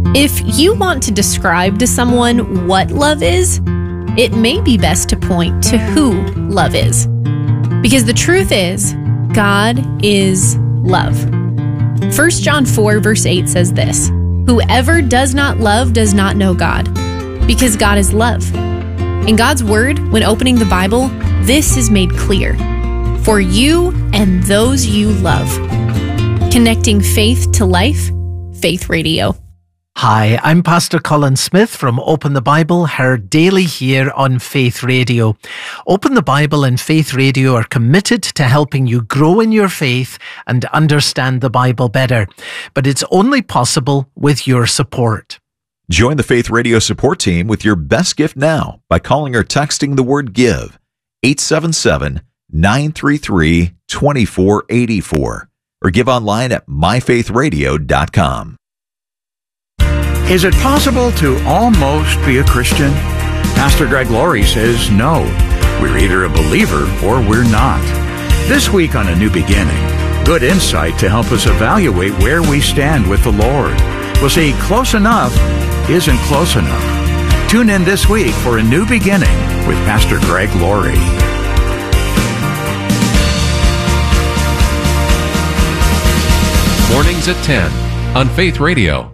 If you want to describe to someone what love is, it may be best to point to who love is. Because the truth is, God is love. 1 John 4 verse 8 says this, "Whoever does not love does not know God, because God is love." In God's word, when opening the Bible, this is made clear. For you and those you love. Connecting faith to life, Faith Radio. Hi, I'm Pastor Colin Smith from Open the Bible, heard daily here on Faith Radio. Open the Bible and Faith Radio are committed to helping you grow in your faith and understand the Bible better. But it's only possible with your support. Join the Faith Radio support team with your best gift now by calling or texting the word GIVE, 877-933-2484, or give online at myfaithradio.com. Is it possible to almost be a Christian? Pastor Greg Laurie says no. We're either a believer or we're not. This week on A New Beginning, good insight to help us evaluate where we stand with the Lord. We'll see close enough isn't close enough. Tune in this week for A New Beginning with Pastor Greg Laurie. Mornings at 10 on Faith Radio.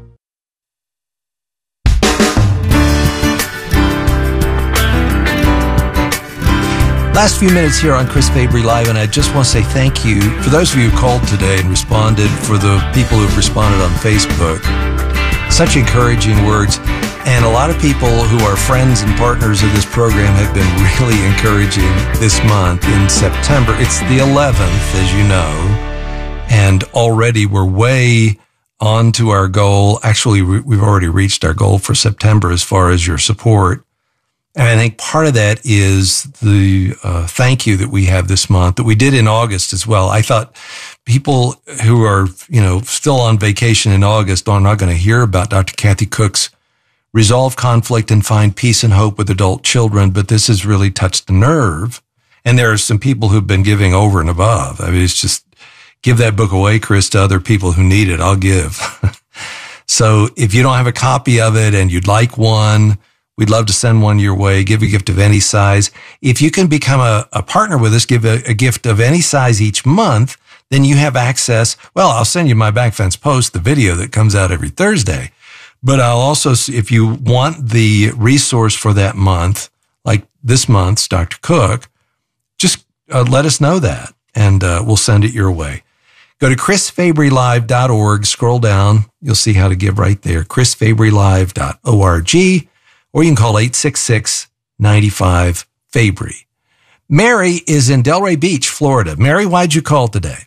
Last few minutes here on Chris Fabry Live, and I just want to say thank you for those of you who called today and responded, for the people who've responded on Facebook. Such encouraging words. And a lot of people who are friends and partners of this program have been really encouraging this month in September. It's the 11th, as you know, and already we're way on to our goal. Actually, we've already reached our goal for September as far as your support. And I think part of that is the thank you that we have this month, that we did in August as well. I thought people who are, still on vacation in August are not going to hear about Dr. Kathy Cook's Resolve Conflict and Find Peace and Hope with Adult Children, but this has really touched the nerve. And there are some people who've been giving over and above. I mean, it's just, give that book away, Chris, to other people who need it. I'll give. So if you don't have a copy of it and you'd like one, we'd love to send one your way. Give a gift of any size. If you can become a partner with us, give a gift of any size each month, then you have access. Well, I'll send you my Back Fence Post, the video that comes out every Thursday. But I'll also, if you want the resource for that month, like this month's Dr. Cook, just let us know that, and we'll send it your way. Go to chrisfabrylive.org, scroll down. You'll see how to give right there, chrisfabrylive.org. Or you can call 866-95-FABRY. Mary is in Delray Beach, Florida. Mary, why'd you call today?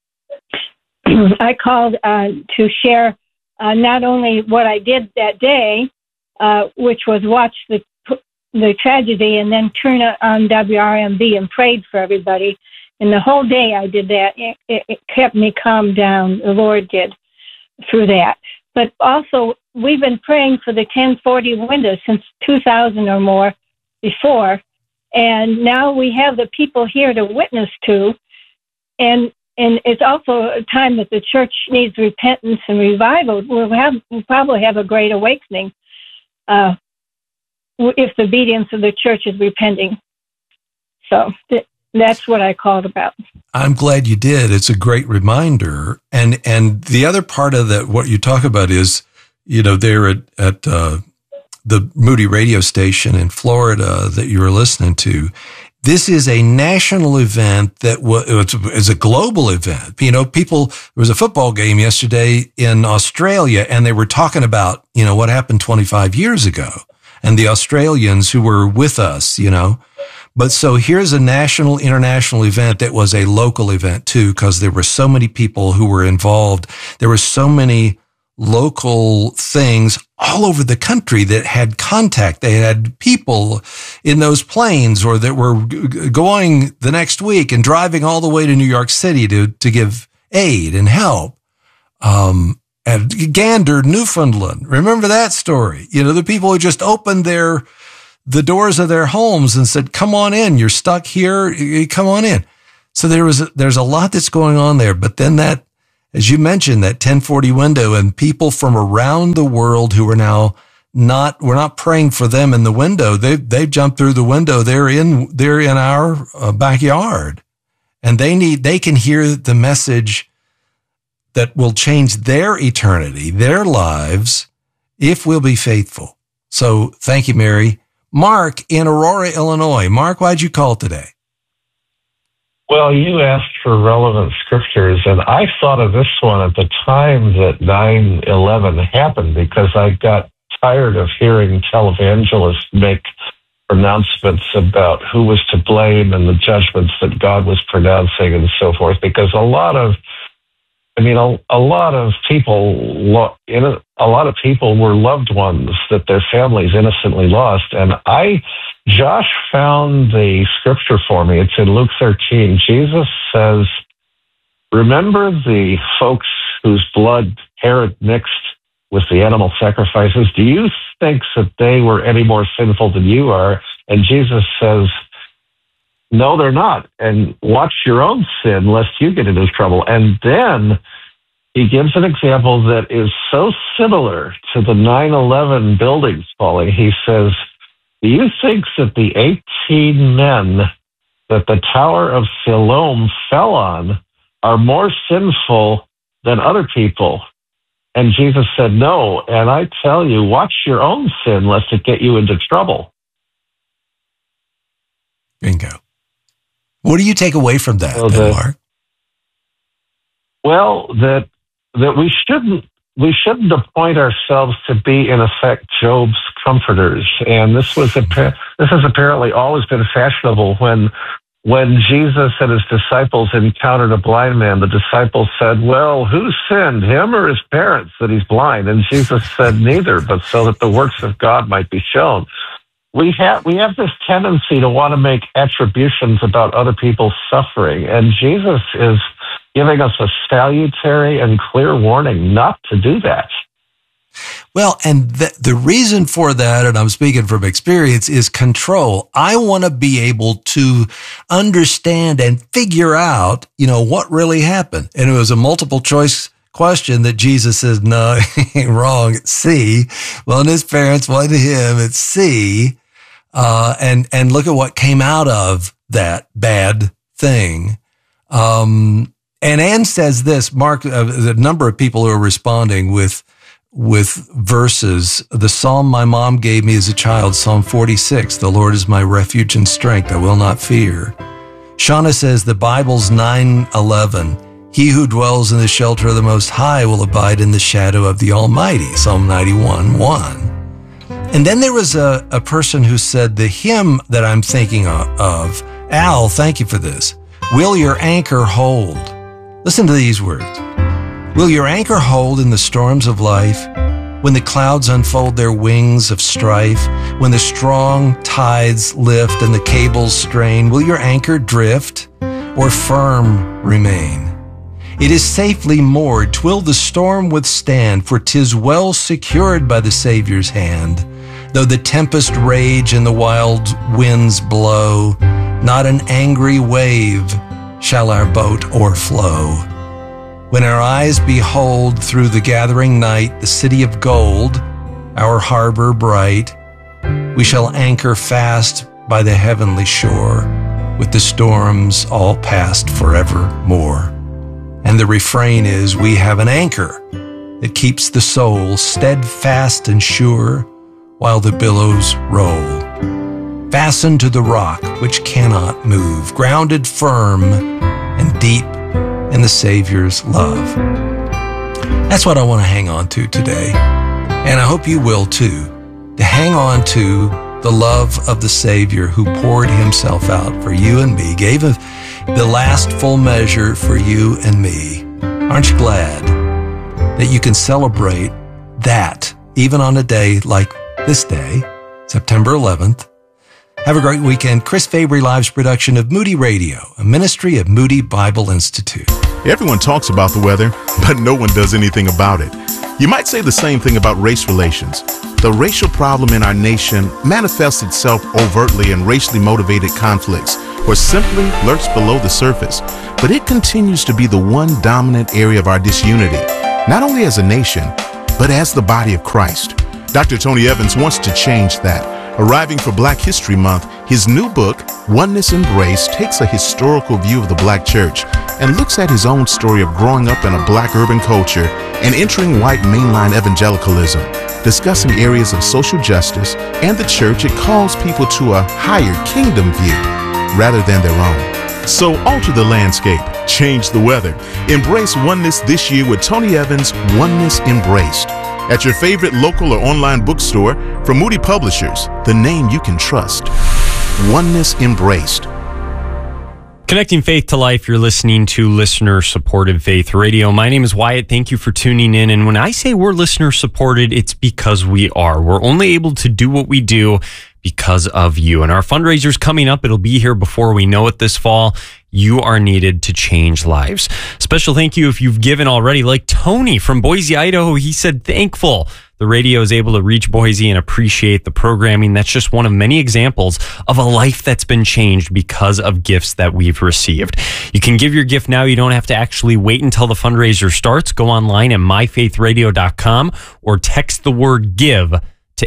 I called to share not only what I did that day, which was watch the tragedy and then turn on WRMB and prayed for everybody. And the whole day I did that. It kept me calm down. The Lord did through that. But also, we've been praying for the 1040 windows since 2000 or more before. And now we have the people here to witness to. And it's also a time that the church needs repentance and revival. We'll probably have a great awakening if the obedience of the church is repenting. So that's what I called about. I'm glad you did. It's a great reminder. And the other part of that, what you talk about is, there at the Moody radio station in Florida that you were listening to, this is a national event that is a global event. There was a football game yesterday in Australia, and they were talking about, what happened 25 years ago, and the Australians who were with us, But so here's a national, international event that was a local event too, because there were so many people who were involved. There were so many local things all over the country that had contact. They had people in those planes or that were going the next week and driving all the way to New York City to give aid and help. At Gander, Newfoundland. Remember that story? The people who just opened the doors of their homes and said, come on in. You're stuck here. Come on in. So there's a lot that's going on there. But then as you mentioned, that 1040 window, and people from around the world who are now we're not praying for them in the window. They've jumped through the window. They're in our backyard, and they can hear the message that will change their eternity, their lives, if we'll be faithful. So thank you, Mary. Mark in Aurora, Illinois. Mark, why'd you call today? Well, you asked for relevant scriptures, and I thought of this one at the time that 9/11 happened, because I got tired of hearing televangelists make pronouncements about who was to blame and the judgments that God was pronouncing and so forth, because a lot of people were loved ones that their families innocently lost. And Josh found the scripture for me. It's in Luke 13. Jesus says, remember the folks whose blood Herod mixed with the animal sacrifices? Do you think that they were any more sinful than you are? And Jesus says, no, they're not. And watch your own sin, lest you get into trouble. And then he gives an example that is so similar to the 9/11 buildings falling. He says, do you think that the 18 men that the Tower of Siloam fell on are more sinful than other people? And Jesus said, no. And I tell you, watch your own sin, lest it get you into trouble. Bingo. What do you take away from that, Mark? Well, that we shouldn't appoint ourselves to be, in effect, Job's comforters. And this has apparently always been fashionable. When Jesus and his disciples encountered a blind man, the disciples said, well, who sinned, him or his parents, that he's blind? And Jesus said, neither, but so that the works of God might be shown. We have this tendency to want to make attributions about other people's suffering, and Jesus is giving us a salutary and clear warning not to do that. Well, and the reason for that, and I'm speaking from experience, is control. I want to be able to understand and figure out, what really happened. And it was a multiple choice question that Jesus says, no, ain't wrong. It's C. Well, and his parents wasn't him. It's C. And look at what came out of that bad thing. And Ann says this, Mark, the number of people who are responding with verses. The psalm my mom gave me as a child, Psalm 46, the Lord is my refuge and strength, I will not fear. Shauna says the Bible's 9:11, he who dwells in the shelter of the Most High will abide in the shadow of the Almighty, Psalm 91:1. And then there was a person who said the hymn that I'm thinking of, Al, thank you for this. Will your anchor hold? Listen to these words. Will your anchor hold in the storms of life, when the clouds unfold their wings of strife, when the strong tides lift and the cables strain? Will your anchor drift or firm remain? It is safely moored, 'twill the storm withstand, for 'tis well secured by the Savior's hand. Though the tempest rage and the wild winds blow, not an angry wave shall our boat o'erflow. When our eyes behold through the gathering night the city of gold, our harbor bright, we shall anchor fast by the heavenly shore, with the storms all past forevermore. And the refrain is, we have an anchor that keeps the soul steadfast and sure while the billows roll. Fastened to the rock which cannot move, grounded firm and deep in the Savior's love. That's what I want to hang on to today. And I hope you will too, to hang on to the love of the Savior who poured himself out for you and me, gave the last full measure for you and me. Aren't you glad that you can celebrate that even on a day like this day, September 11th? Have a great weekend. Chris Fabry Live's production of Moody Radio, a ministry of Moody Bible Institute. Everyone talks about the weather, but no one does anything about it. You might say the same thing about race relations. The racial problem in our nation manifests itself overtly in racially motivated conflicts, or simply lurks below the surface, but it continues to be the one dominant area of our disunity, not only as a nation, but as the body of Christ. Dr. Tony Evans wants to change that. Arriving for Black History Month, his new book, Oneness Embraced, takes a historical view of the Black church and looks at his own story of growing up in a Black urban culture and entering white mainline evangelicalism. Discussing areas of social justice and the church, it calls people to a higher kingdom view rather than their own. So alter the landscape, change the weather. Embrace oneness this year with Tony Evans' Oneness Embraced. At your favorite local or online bookstore from Moody Publishers, the name you can trust. Oneness Embraced. Connecting faith to life, you're listening to listener-supported Faith Radio. My name is Wyatt. Thank you for tuning in. And when I say we're listener-supported, it's because we are. We're only able to do what we do because of you. And our fundraiser's coming up. It'll be here before we know it this fall. You are needed to change lives. Special thank you if you've given already, like Tony from Boise, Idaho. He said, thankful the radio is able to reach Boise and appreciate the programming. That's just one of many examples of a life that's been changed because of gifts that we've received. You can give your gift now. You don't have to actually wait until the fundraiser starts. Go online at myfaithradio.com or text the word give to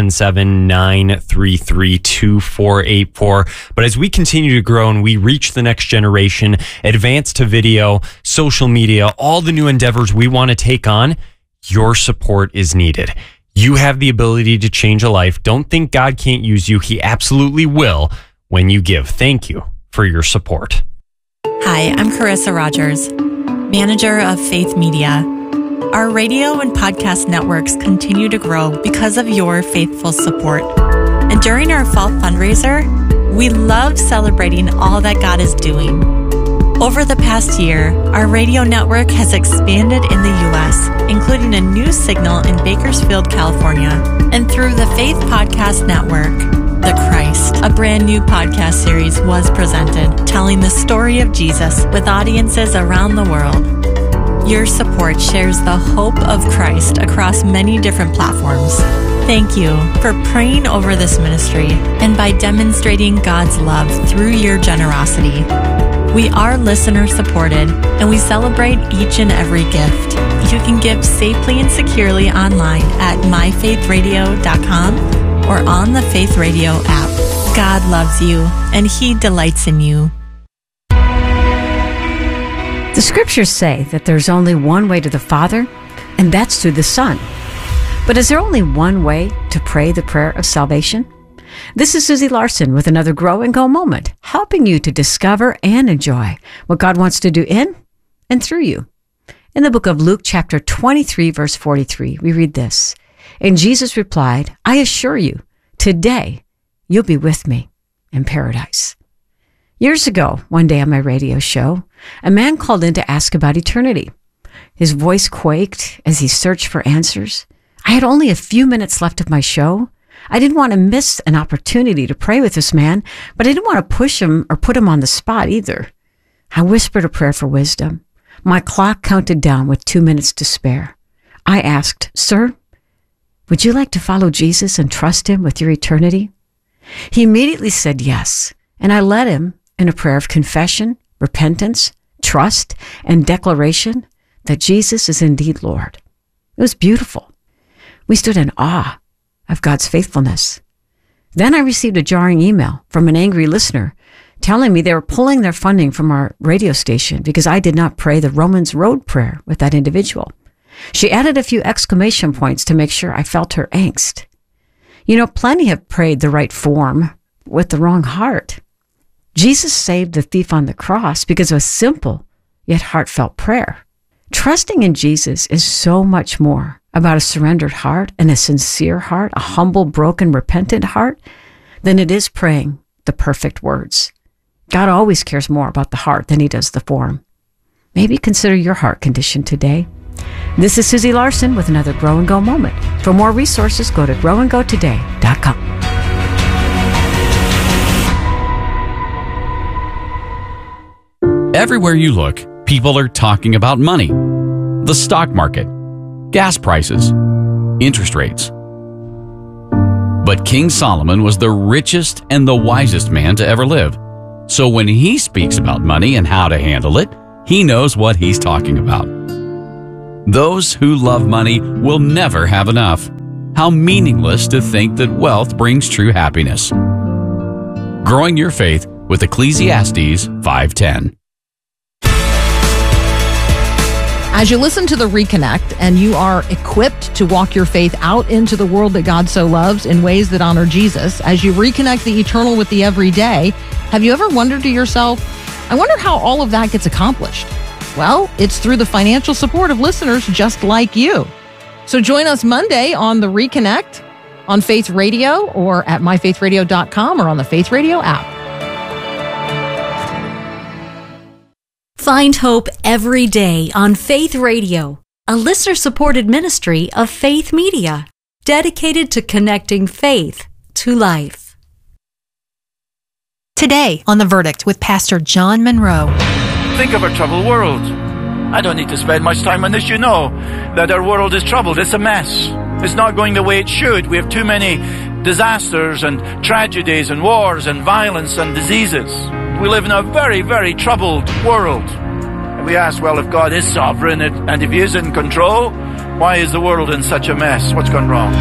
877-933-2484. But as we continue to grow and we reach the next generation, advance to video, social media, all the new endeavors we want to take on, your support is needed. You have the ability to change a life. Don't think God can't use you. He absolutely will when you give. Thank you for your support. Hi, I'm Carissa Rogers, manager of Faith Media. Our radio and podcast networks continue to grow because of your faithful support. And during our fall fundraiser, we love celebrating all that God is doing. Over the past year, our radio network has expanded in the U.S., including a new signal in Bakersfield, California. And through the Faith Podcast Network, The Christ, a brand new podcast series was presented, telling the story of Jesus with audiences around the world. Your support shares the hope of Christ across many different platforms. Thank you for praying over this ministry and by demonstrating God's love through your generosity. We are listener supported and we celebrate each and every gift. You can give safely and securely online at myfaithradio.com or on the Faith Radio app. God loves you and He delights in you. The scriptures say that there's only one way to the Father, and that's through the Son. But is there only one way to pray the prayer of salvation? This is Susie Larson with another Grow and Go moment, helping you to discover and enjoy what God wants to do in and through you. In the book of Luke, chapter 23, verse 43, we read this. And Jesus replied, I assure you, today you'll be with me in paradise. Years ago, one day on my radio show, a man called in to ask about eternity. His voice quaked as he searched for answers. I had only a few minutes left of my show. I didn't want to miss an opportunity to pray with this man, but I didn't want to push him or put him on the spot either. I whispered a prayer for wisdom. My clock counted down with 2 minutes to spare. I asked, Sir, would you like to follow Jesus and trust Him with your eternity? He immediately said yes, and I led him in a prayer of confession, repentance, trust, and declaration that Jesus is indeed Lord. It was beautiful. We stood in awe of God's faithfulness. Then I received a jarring email from an angry listener telling me they were pulling their funding from our radio station because I did not pray the Romans Road prayer with that individual. She added a few exclamation points to make sure I felt her angst. You know, plenty have prayed the right form with the wrong heart. Jesus saved the thief on the cross because of a simple yet heartfelt prayer. Trusting in Jesus is so much more about a surrendered heart and a sincere heart, a humble, broken, repentant heart, than it is praying the perfect words. God always cares more about the heart than He does the form. Maybe consider your heart condition today. This is Susie Larson with another Grow and Go moment. For more resources, go to growandgotoday.com. Everywhere you look, people are talking about money, the stock market, gas prices, interest rates. But King Solomon was the richest and the wisest man to ever live. So when he speaks about money and how to handle it, he knows what he's talking about. Those who love money will never have enough. How meaningless to think that wealth brings true happiness. Growing your faith with Ecclesiastes 5:10. As you listen to the Reconnect and you are equipped to walk your faith out into the world that God so loves in ways that honor Jesus, as you reconnect the eternal with the everyday, have you ever wondered to yourself, I wonder how all of that gets accomplished? Well, it's through the financial support of listeners just like you. So join us Monday on the Reconnect on Faith Radio or at myfaithradio.com or on the Faith Radio app. Find hope every day on Faith Radio, a listener-supported ministry of Faith Media, dedicated to connecting faith to life. Today on The Verdict with Pastor John Monroe. Think of our troubled world. I don't need to spend much time on this. You know that our world is troubled. It's a mess. It's not going the way it should. We have too many disasters and tragedies and wars and violence and diseases. We live in a very, very troubled world. And we ask, well, if God is sovereign and if He is in control, why is the world in such a mess? What's gone wrong?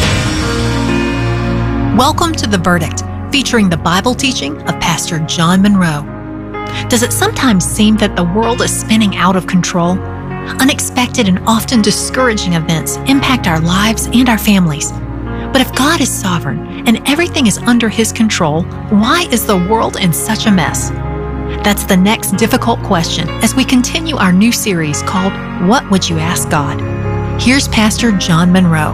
Welcome to The Verdict, featuring the Bible teaching of Pastor John Monroe. Does it sometimes seem that the world is spinning out of control? Unexpected and often discouraging events impact our lives and our families. But if God is sovereign and everything is under His control, why is the world in such a mess? That's the next difficult question as we continue our new series called What Would You Ask God? Here's Pastor John Monroe.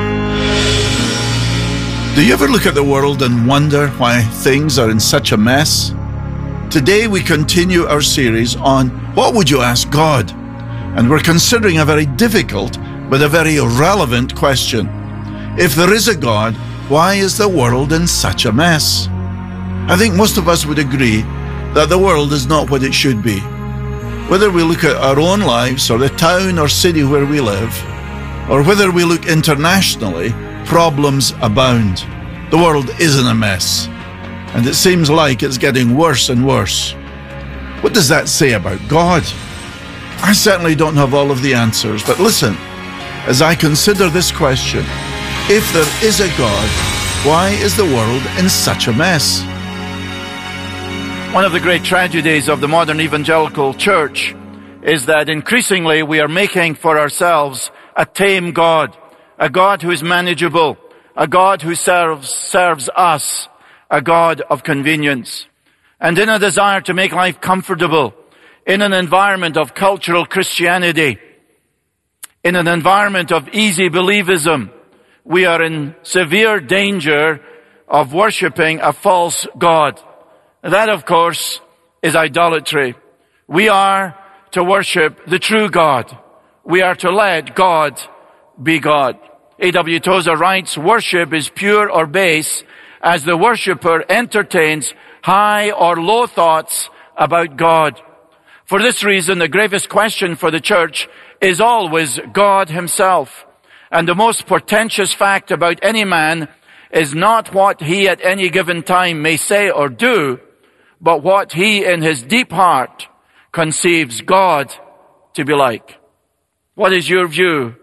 Do you ever look at the world and wonder why things are in such a mess? Today we continue our series on What Would You Ask God? And we're considering a very difficult but a very relevant question. If there is a God, why is the world in such a mess? I think most of us would agree that the world is not what it should be. Whether we look at our own lives or the town or city where we live, or whether we look internationally, problems abound. The world is in a mess, and it seems like it's getting worse and worse. What does that say about God? I certainly don't have all of the answers, but listen, as I consider this question, if there is a God, why is the world in such a mess? One of the great tragedies of the modern evangelical church is that increasingly we are making for ourselves a tame God, a God who is manageable, a God who serves us, a God of convenience. And in a desire to make life comfortable, in an environment of cultural Christianity, in an environment of easy believism, we are in severe danger of worshipping a false God. That, of course, is idolatry. We are to worship the true God. We are to let God be God. A.W. Tozer writes, worship is pure or base as the worshipper entertains high or low thoughts about God. For this reason, the gravest question for the church is always God Himself. And the most portentous fact about any man is not what he at any given time may say or do, but what he in his deep heart conceives God to be like. What is your view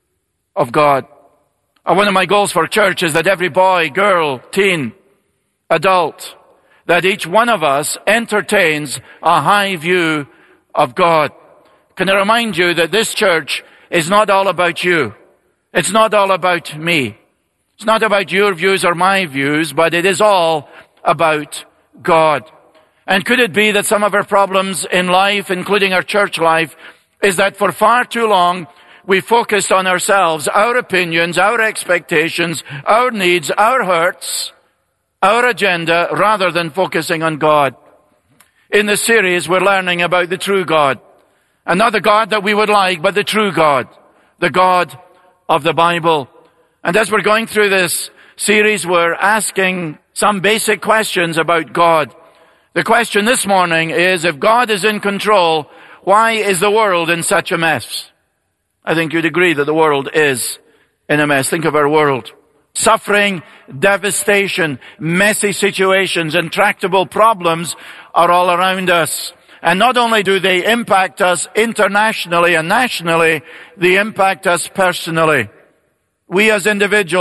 of God? One of my goals for church is that every boy, girl, teen, adult, that each one of us entertains a high view of God. Can I remind you that this church is not all about you? It's not all about me. It's not about your views or my views, but it is all about God. And could it be that some of our problems in life, including our church life, is that for far too long we focused on ourselves, our opinions, our expectations, our needs, our hurts, our agenda, rather than focusing on God? In this series, we're learning about the true God. And not the God that we would like, but the true God. The God of the Bible. And as we're going through this series, we're asking some basic questions about God. The question this morning is, if God is in control, why is the world in such a mess? I think you'd agree that the world is in a mess. Think of our world. Suffering, devastation, messy situations, intractable problems are all around us. And not only do they impact us internationally and nationally, they impact us personally. We as individuals